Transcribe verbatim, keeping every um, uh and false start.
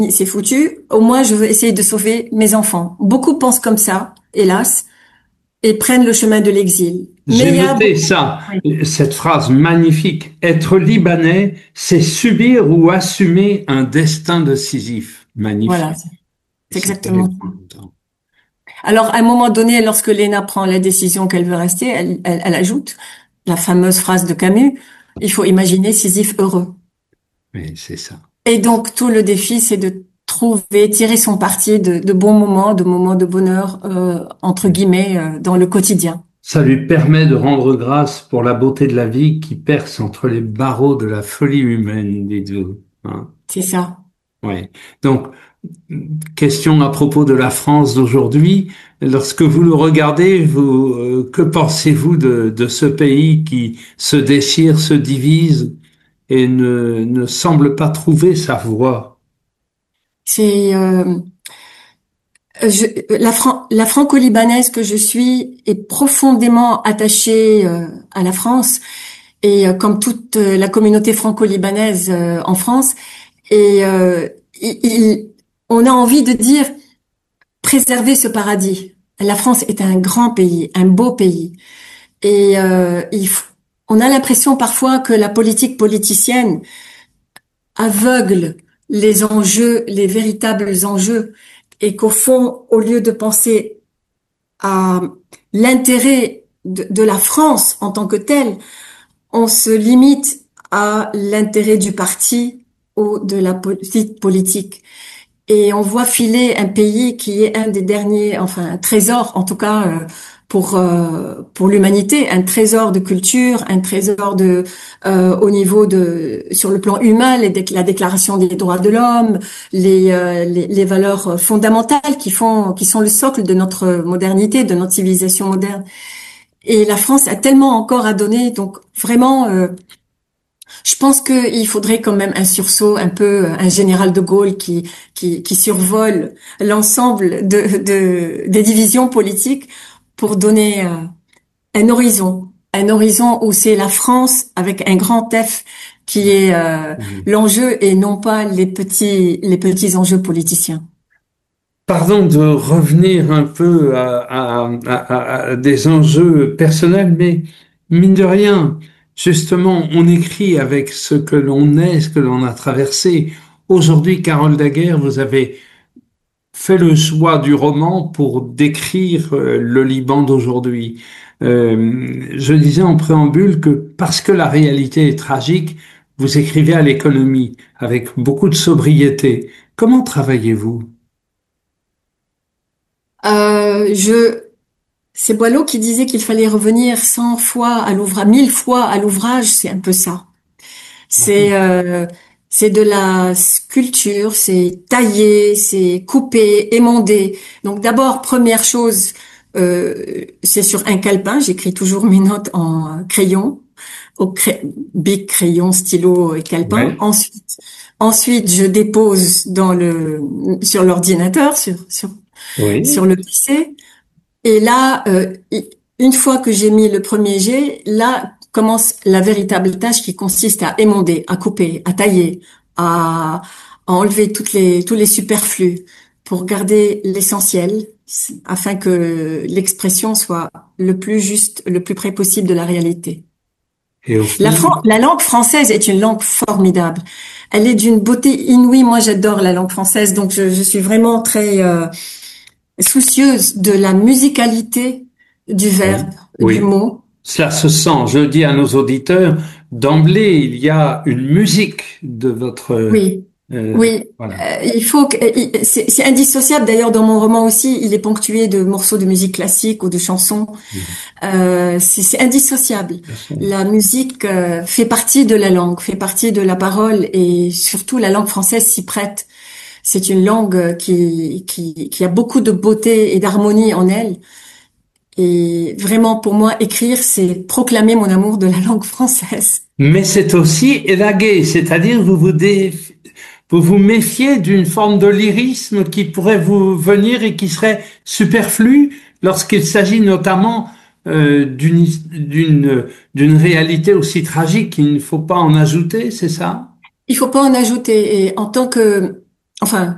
c'est foutu. Au moins, je veux essayer de sauver mes enfants. Beaucoup pensent comme ça, hélas, et prennent le chemin de l'exil. Mais J'ai il y a noté beaucoup... ça, Oui, cette phrase magnifique. Être libanais, c'est subir ou assumer un destin de Sisyphe. voilà, Magnifique. c'est Et c'est c'est exactement terrible ça. en même temps. Alors, à un moment donné, lorsque Léna prend la décision qu'elle veut rester, elle, elle, elle ajoute la fameuse phrase de Camus, il faut imaginer Sisyphe heureux. Mais c'est ça. Et donc, tout le défi, c'est de trouver, tirer son parti de, de bons moments, de moments de bonheur, euh, entre guillemets, euh, dans le quotidien. Ça lui permet de rendre grâce pour la beauté de la vie qui perce entre les barreaux de la folie humaine, dites-vous. Hein. C'est ça. Ouais. Donc, question à propos de la France d'aujourd'hui. Lorsque vous le regardez, vous, euh, que pensez-vous de, de ce pays qui se déchire, se divise et ne, ne semble pas trouver sa voie? C'est euh, je, la, Fran- la franco-libanaise que je suis est profondément attachée euh, à la France et euh, comme toute euh, la communauté franco-libanaise euh, en France. Et euh, il, il- on a envie de dire préserver ce paradis. La France est un grand pays, un beau pays. Et euh, il f- on a l'impression parfois que la politique politicienne aveugle les enjeux, les véritables enjeux, et qu'au fond, au lieu de penser à l'intérêt de, de la France en tant que telle, on se limite à l'intérêt du parti ou de la politique politique. Et on voit filer un pays qui est un des derniers, enfin un trésor en tout cas euh, pour euh, pour l'humanité, un trésor de culture, un trésor de euh, au niveau de sur le plan humain, les déc- la Déclaration des droits de l'homme, les, euh, les les valeurs fondamentales qui font qui sont le socle de notre modernité, de notre civilisation moderne. Et la France a tellement encore à donner, donc vraiment. euh, je pense qu'il faudrait quand même un sursaut, un peu un général de Gaulle qui qui, qui survole l'ensemble de, de des divisions politiques pour donner euh, un horizon, un horizon où c'est la France avec un grand F qui est euh, Mhm. l'enjeu et non pas les petits les petits enjeux politiciens. Pardon de revenir un peu à, à- à- à des enjeux personnels, mais mine de rien, justement, on écrit avec ce que l'on est, ce que l'on a traversé. Aujourd'hui, Carole Daguerre, vous avez fait le choix du roman pour décrire euh, le Liban d'aujourd'hui. Euh, je disais en préambule que parce que la réalité est tragique, vous écrivez à l'économie avec beaucoup de sobriété. Comment travaillez-vous? Euh, je C'est Boileau qui disait qu'il fallait revenir cent fois à l'ouvrage, mille fois à l'ouvrage, c'est un peu ça. C'est euh, c'est de la sculpture, c'est tailler, c'est couper, émonder. Donc d'abord, première chose, euh, c'est sur un calepin. J'écris toujours mes notes en crayon, au cray- bic, crayon, stylo et calepin. Ouais. Ensuite, ensuite, je dépose dans le sur l'ordinateur, sur sur sur Oui. le P C. Et là, euh, une fois que j'ai mis le premier jet, là commence la véritable tâche qui consiste à émonder, à couper, à tailler, à, à enlever toutes les, tous les superflus pour garder l'essentiel afin que l'expression soit le plus juste, le plus près possible de la réalité. Et au La, fond, Fran- la langue française est une langue formidable. Elle est d'une beauté inouïe. Moi, j'adore la langue française, donc je, je suis vraiment très euh, soucieuse de la musicalité du verbe, oui, du oui, mot. cela se sent. Je dis à nos auditeurs, d'emblée, il y a une musique de votre... Oui, euh, oui. voilà. Euh, il faut que euh, il- c'est c'est indissociable. D'ailleurs, dans mon roman aussi, il est ponctué de morceaux de musique classique ou de chansons. Mhm. Euh, c'est c'est indissociable. Ce sont- La musique euh, fait partie de la langue, fait partie de la parole et surtout la langue française s'y prête. C'est une langue euh, qui qui qui a beaucoup de beauté et d'harmonie en elle. Et vraiment, pour moi, écrire, c'est proclamer mon amour de la langue française. Mais c'est aussi élaguer, c'est-à-dire vous vous, dé- vous vous méfiez d'une forme de lyrisme qui pourrait vous venir et qui serait superflu lorsqu'il s'agit notamment euh, d'une d'une d'une réalité aussi tragique qu'il ne faut pas en ajouter, c'est ça? Il faut pas en ajouter. Et en tant que, enfin,